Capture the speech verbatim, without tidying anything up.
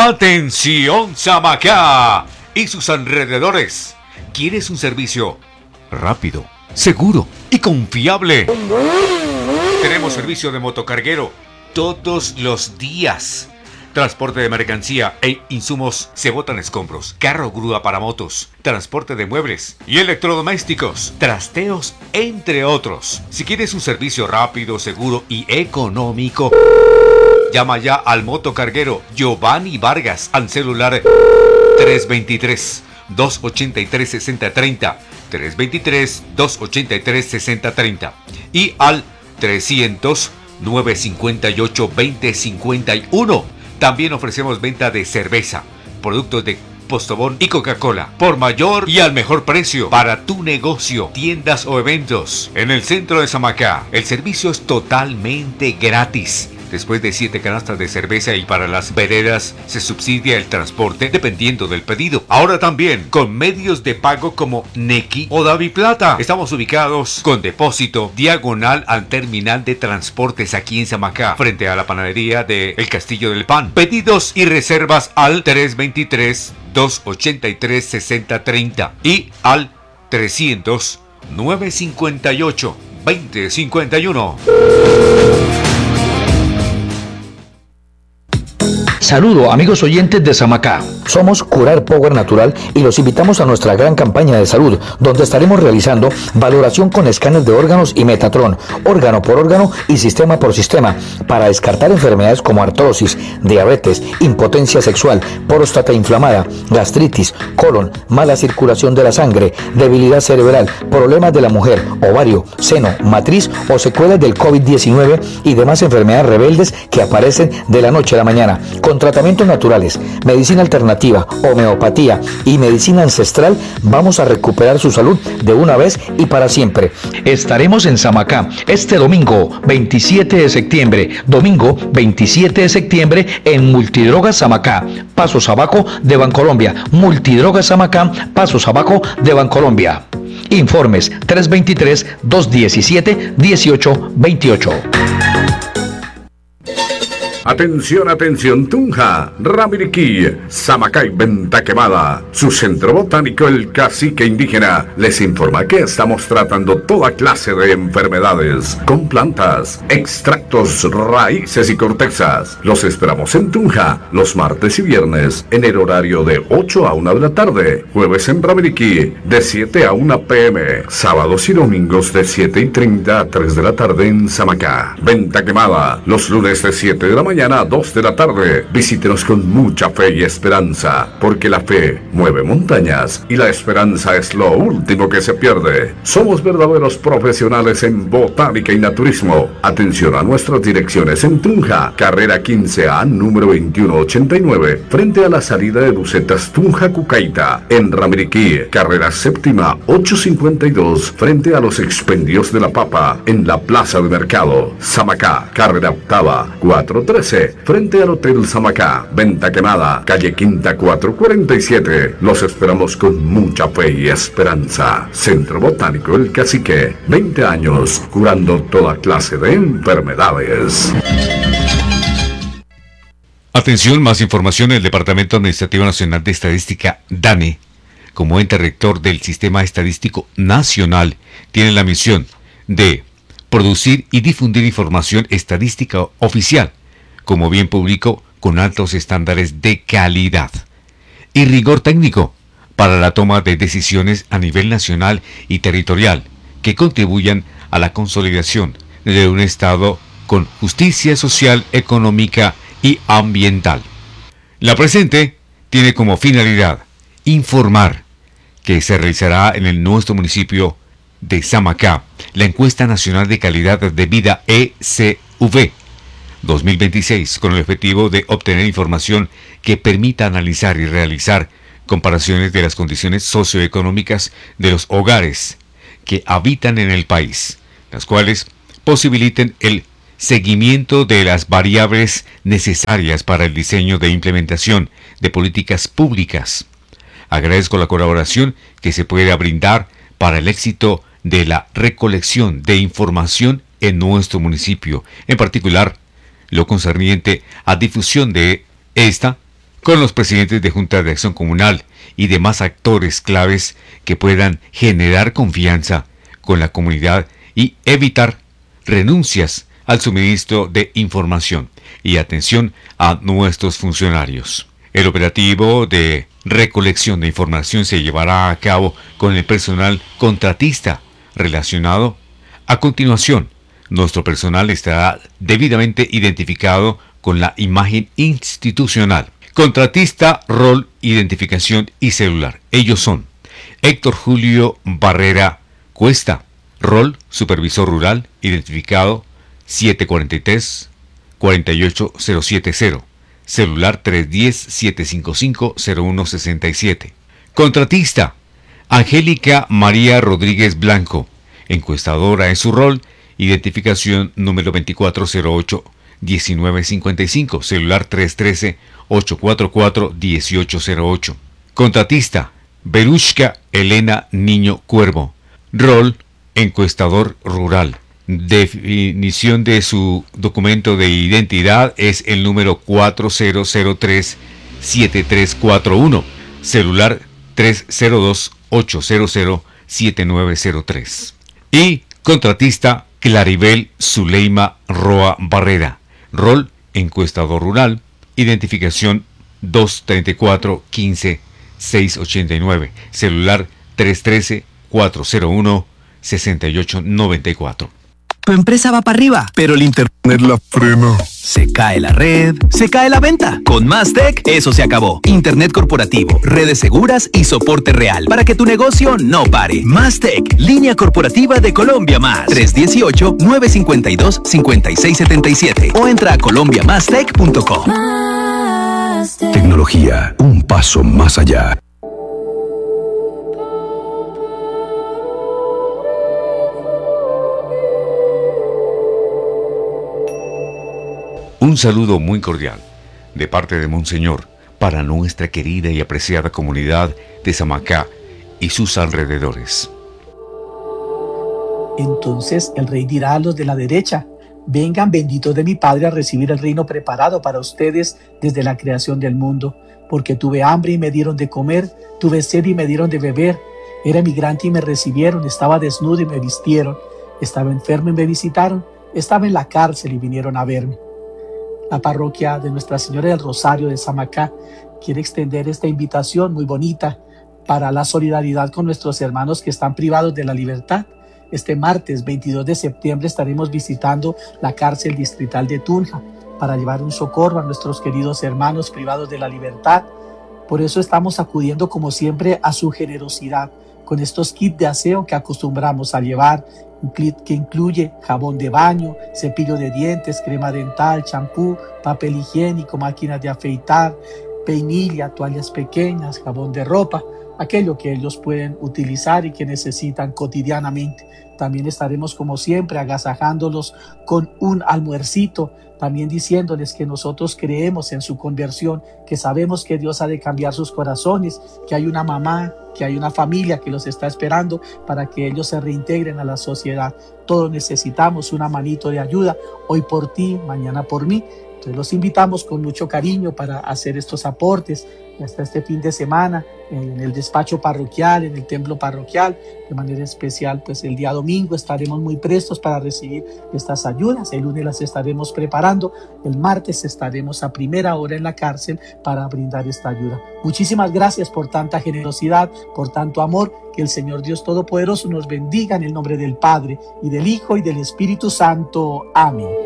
Atención Samacá y sus alrededores. ¿Quieres un servicio rápido, seguro y confiable? Tenemos servicio de motocarguero todos los días. Transporte de mercancía e insumos se botan escombros, carro grúa para motos, transporte de muebles y electrodomésticos, trasteos, entre otros. Si quieres un servicio rápido, seguro y económico, llama ya al motocarguero Giovanni Vargas al celular tres dos tres, dos ocho tres, seis cero tres cero, tres dos tres, dos ocho tres, seis cero tres cero y al trescientos, nueve cinco ocho, veinte cincuenta y uno. También ofrecemos venta de cerveza, productos de Postobón y Coca-Cola por mayor y al mejor precio para tu negocio, tiendas o eventos. En el centro de Samacá, el servicio es totalmente gratis. Después de siete canastas de cerveza y para las veredas se subsidia el transporte dependiendo del pedido. Ahora también con medios de pago como Nequi o DaviPlata. Estamos ubicados con depósito diagonal al terminal de transportes aquí en Samacá, frente a la panadería de El Castillo del Pan. Pedidos y reservas al tres dos tres, dos ocho tres, seis cero tres cero y al trescientos, nueve cinco ocho, veinte cincuenta y uno. Saludo amigos oyentes de Samacá. Somos Curar Power Natural y los invitamos a nuestra gran campaña de salud, donde estaremos realizando valoración con escáner de órganos y Metatron, órgano por órgano y sistema por sistema, para descartar enfermedades como artrosis, diabetes, impotencia sexual, próstata inflamada, gastritis, colon, mala circulación de la sangre, debilidad cerebral, problemas de la mujer, ovario, seno, matriz o secuelas del COVID diecinueve y demás enfermedades rebeldes que aparecen de la noche a la mañana. Con tratamientos naturales, medicina alternativa, homeopatía y medicina ancestral, vamos a recuperar su salud de una vez y para siempre. Estaremos en Samacá este domingo veintisiete de septiembre, domingo veintisiete de septiembre en Multidrogas Samacá, Pasos Abajo de Bancolombia. Multidrogas Samacá, Pasos Abajo de Bancolombia. Informes tres dos tres, dos uno siete, uno ocho dos ocho. Atención, atención, Tunja, Ramiriquí, Samacá y Venta Quemada. Su centro botánico, el Cacique Indígena, les informa que estamos tratando toda clase de enfermedades con plantas, extractos, raíces y cortezas. Los esperamos en Tunja los martes y viernes en el horario de ocho a una de la tarde, jueves en Ramiriquí de siete a una pe eme, sábados y domingos de siete y treinta a tres de la tarde en Samacá. Venta Quemada los lunes de siete de la mañana mañana a dos de la tarde. Visítenos con mucha fe y esperanza, porque la fe mueve montañas y la esperanza es lo último que se pierde. Somos verdaderos profesionales en botánica y naturismo. Atención a nuestras direcciones en Tunja, carrera quince A, número veintiuno ochenta y nueve, frente a la salida de Bucetas Tunja Cucaita. En Ramiriquí, carrera séptima ochocientos cincuenta y dos, frente a los expendios de la papa, en la plaza de mercado. Samacá, carrera octava cuatrocientos trece, frente al Hotel Samacá. Venta Quemada, calle Quinta cuatrocientos cuarenta y siete. Los esperamos con mucha fe y esperanza. Centro Botánico El Cacique, veinte años curando toda clase de enfermedades. Atención, más información. El Departamento Administrativo Nacional de Estadística, DANE, como ente rector del Sistema Estadístico Nacional, tiene la misión de producir y difundir información estadística oficial como bien público con altos estándares de calidad y rigor técnico para la toma de decisiones a nivel nacional y territorial que contribuyan a la consolidación de un Estado con justicia social, económica y ambiental. La presente tiene como finalidad informar que se realizará en el nuestro municipio de Samacá la Encuesta Nacional de Calidad de Vida E C V dos mil veintiséis, con el objetivo de obtener información que permita analizar y realizar comparaciones de las condiciones socioeconómicas de los hogares que habitan en el país, las cuales posibiliten el seguimiento de las variables necesarias para el diseño de implementación de políticas públicas. Agradezco la colaboración que se pueda brindar para el éxito de la recolección de información en nuestro municipio, en particular lo concerniente a difusión de esta con los presidentes de Junta de Acción Comunal y demás actores claves que puedan generar confianza con la comunidad y evitar renuncias al suministro de información y atención a nuestros funcionarios. El operativo de recolección de información se llevará a cabo con el personal contratista relacionado. A continuación, nuestro personal estará debidamente identificado con la imagen institucional. Contratista, rol, identificación y celular. Ellos son Héctor Julio Barrera Cuesta, rol, supervisor rural, identificado siete cuatro tres, cuatro ocho cero siete cero, celular tres uno cero, siete cinco cinco, cero uno seis siete. Contratista, Angélica María Rodríguez Blanco, encuestadora en su rol, identificación número veinticuatro cero ocho, diecinueve cincuenta y cinco, celular tres uno tres, ocho cuatro cuatro, uno ocho cero ocho. Contratista, Berushka Elena Niño Cuervo, rol, encuestador rural. Definición de su documento de identidad es el número cuatro cero cero tres, siete tres cuatro uno, celular tres cero dos, ocho cero cero, siete nueve cero tres. Y contratista Claribel Zuleima Roa Barrera, rol, encuestador rural, identificación dos tres cuatro, quince, seis ochenta y nueve, celular tres uno tres, cuatro cero uno, seis ocho nueve cuatro. Tu empresa va para arriba, pero el internet la frena. Se cae la red, se cae la venta. Con Mastec, eso se acabó. Internet corporativo, redes seguras y soporte real para que tu negocio no pare. Mastec, línea corporativa de Colombia Más. tres uno ocho, nueve cinco dos, cinco seis siete siete o entra a colombia mastec punto com. Tecnología, un paso más allá. Un saludo muy cordial de parte de Monseñor para nuestra querida y apreciada comunidad de Samacá y sus alrededores. Entonces el rey dirá a los de la derecha: vengan, benditos de mi Padre, a recibir el reino preparado para ustedes desde la creación del mundo. Porque tuve hambre y me dieron de comer, tuve sed y me dieron de beber, era migrante y me recibieron, estaba desnudo y me vistieron, estaba enfermo y me visitaron, estaba en la cárcel y vinieron a verme. La parroquia de Nuestra Señora del Rosario de Samacá quiere extender esta invitación muy bonita para la solidaridad con nuestros hermanos que están privados de la libertad. Este martes veintidós de septiembre estaremos visitando la cárcel distrital de Tunja para llevar un socorro a nuestros queridos hermanos privados de la libertad. Por eso estamos acudiendo como siempre a su generosidad con estos kits de aseo que acostumbramos a llevar, un kit que incluye jabón de baño, cepillo de dientes, crema dental, champú, papel higiénico, máquinas de afeitar, peinilla, toallas pequeñas, jabón de ropa, aquello que ellos pueden utilizar y que necesitan cotidianamente. También estaremos como siempre agasajándolos con un almuercito, también diciéndoles que nosotros creemos en su conversión, que sabemos que Dios ha de cambiar sus corazones, que hay una mamá, que hay una familia que los está esperando para que ellos se reintegren a la sociedad. Todos necesitamos una manito de ayuda, hoy por ti, mañana por mí. Entonces los invitamos con mucho cariño para hacer estos aportes hasta este fin de semana en el despacho parroquial, en el templo parroquial. De manera especial, pues el día domingo estaremos muy prestos para recibir estas ayudas. El lunes las estaremos preparando. El martes estaremos a primera hora en la cárcel para brindar esta ayuda. Muchísimas gracias por tanta generosidad, por tanto amor. Que el Señor Dios Todopoderoso nos bendiga en el nombre del Padre, y del Hijo, y del Espíritu Santo. Amén.